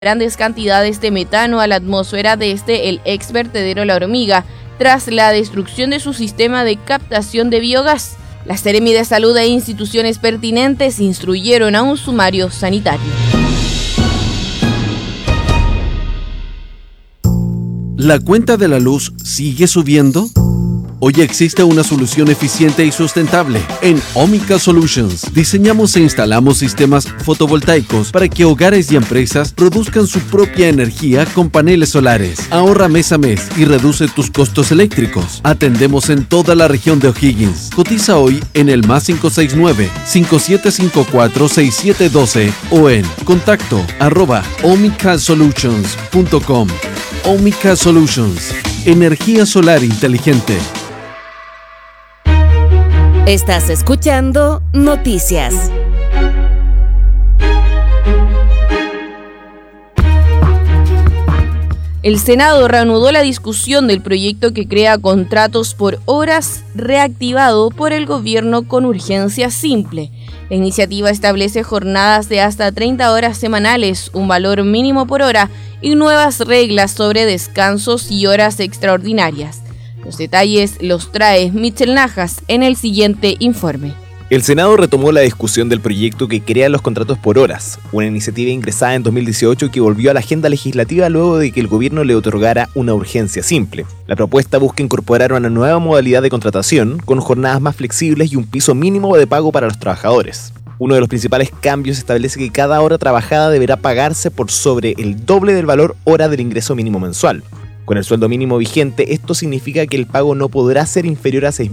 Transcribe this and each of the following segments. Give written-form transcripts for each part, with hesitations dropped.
grandes cantidades de metano a la atmósfera desde el ex vertedero La Hormiga, tras la destrucción de su sistema de captación de biogás. La Seremi de Salud e instituciones pertinentes instruyeron a un sumario sanitario. ¿La cuenta de la luz sigue subiendo? Hoy existe una solución eficiente y sustentable. En Omica Solutions diseñamos e instalamos sistemas fotovoltaicos para que hogares y empresas produzcan su propia energía con paneles solares. Ahorra mes a mes y reduce tus costos eléctricos. Atendemos en toda la región de O'Higgins. Cotiza hoy en el +569-5754-6712 o en contacto@omicasolutions.com. Omica Solutions. Energía solar inteligente. Estás escuchando Noticias. El Senado reanudó la discusión del proyecto que crea contratos por horas, reactivado por el gobierno con urgencia simple. La iniciativa establece jornadas de hasta 30 horas semanales, un valor mínimo por hora y nuevas reglas sobre descansos y horas extraordinarias. Los detalles los trae Michel Najas en el siguiente informe. El Senado retomó la discusión del proyecto que crea los contratos por horas, una iniciativa ingresada en 2018 que volvió a la agenda legislativa luego de que el gobierno le otorgara una urgencia simple. La propuesta busca incorporar una nueva modalidad de contratación con jornadas más flexibles y un piso mínimo de pago para los trabajadores. Uno de los principales cambios establece que cada hora trabajada deberá pagarse por sobre el doble del valor hora del ingreso mínimo mensual. Con el sueldo mínimo vigente, esto significa que el pago no podrá ser inferior a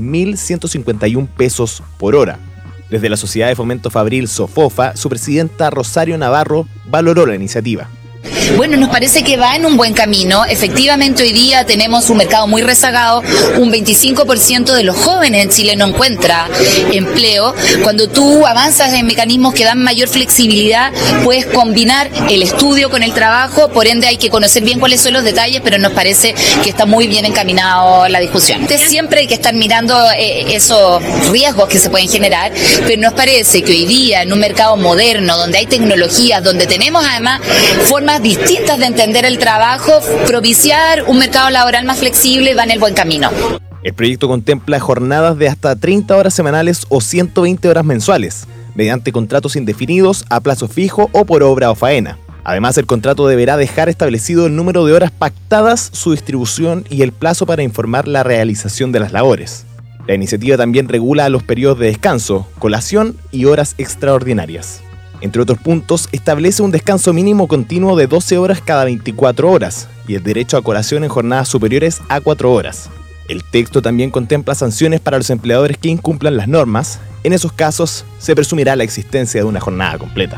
6.151 pesos por hora. Desde la Sociedad de Fomento Fabril Sofofa, su presidenta Rosario Navarro valoró la iniciativa. Bueno, nos parece que va en un buen camino. Efectivamente, hoy día tenemos un mercado muy rezagado. Un 25% de los jóvenes en Chile no encuentra empleo. Cuando tú avanzas en mecanismos que dan mayor flexibilidad, puedes combinar el estudio con el trabajo. Por ende, hay que conocer bien cuáles son los detalles, pero nos parece que está muy bien encaminado la discusión. Siempre hay que estar mirando esos riesgos que se pueden generar, pero nos parece que hoy día, en un mercado moderno, donde hay tecnologías, donde tenemos además formas distintas de entender el trabajo, propiciar un mercado laboral más flexible va en el buen camino. El proyecto contempla jornadas de hasta 30 horas semanales o 120 horas mensuales, mediante contratos indefinidos, a plazo fijo o por obra o faena. Además, el contrato deberá dejar establecido el número de horas pactadas, su distribución y el plazo para informar la realización de las labores. La iniciativa también regula los periodos de descanso, colación y horas extraordinarias. Entre otros puntos, establece un descanso mínimo continuo de 12 horas cada 24 horas y el derecho a colación en jornadas superiores a 4 horas. El texto también contempla sanciones para los empleadores que incumplan las normas. En esos casos, se presumirá la existencia de una jornada completa.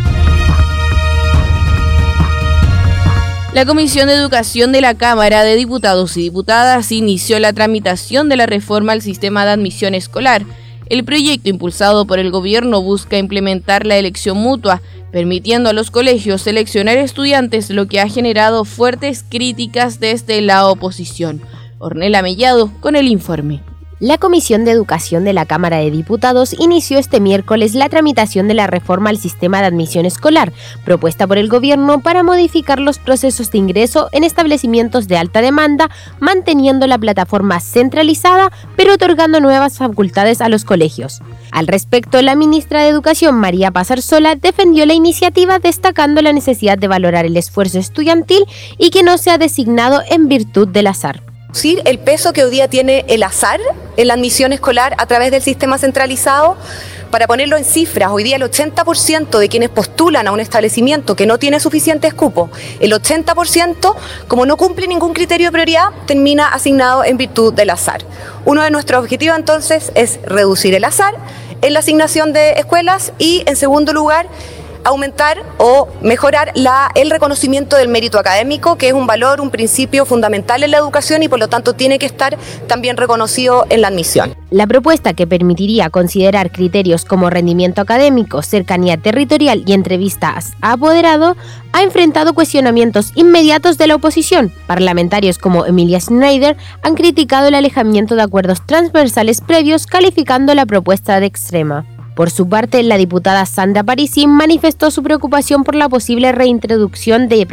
La Comisión de Educación de la Cámara de Diputados y Diputadas inició la tramitación de la reforma al sistema de admisión escolar. El proyecto impulsado por el gobierno busca implementar la elección mutua, permitiendo a los colegios seleccionar estudiantes, lo que ha generado fuertes críticas desde la oposición. Ornella Mellado con el informe. La Comisión de Educación de la Cámara de Diputados inició este miércoles la tramitación de la reforma al sistema de admisión escolar, propuesta por el gobierno para modificar los procesos de ingreso en establecimientos de alta demanda, manteniendo la plataforma centralizada, pero otorgando nuevas facultades a los colegios. Al respecto, la ministra de Educación, María Paz Arzola, defendió la iniciativa, destacando la necesidad de valorar el esfuerzo estudiantil y que no sea designado en virtud del azar. El peso que hoy día tiene el azar en la admisión escolar a través del sistema centralizado. Para ponerlo en cifras, hoy día el 80% de quienes postulan a un establecimiento que no tiene suficientes cupos, el 80%, como no cumple ningún criterio de prioridad, termina asignado en virtud del azar. Uno de nuestros objetivos entonces es reducir el azar en la asignación de escuelas y, en segundo lugar, aumentar o mejorar el reconocimiento del mérito académico, que es un valor, un principio fundamental en la educación y por lo tanto tiene que estar también reconocido en la admisión. La propuesta, que permitiría considerar criterios como rendimiento académico, cercanía territorial y entrevistas a apoderado, ha enfrentado cuestionamientos inmediatos de la oposición. Parlamentarios como Emilia Schneider han criticado el alejamiento de acuerdos transversales previos, calificando la propuesta de extrema. Por su parte, la diputada Sandra Parisi manifestó su preocupación por la posible reintroducción de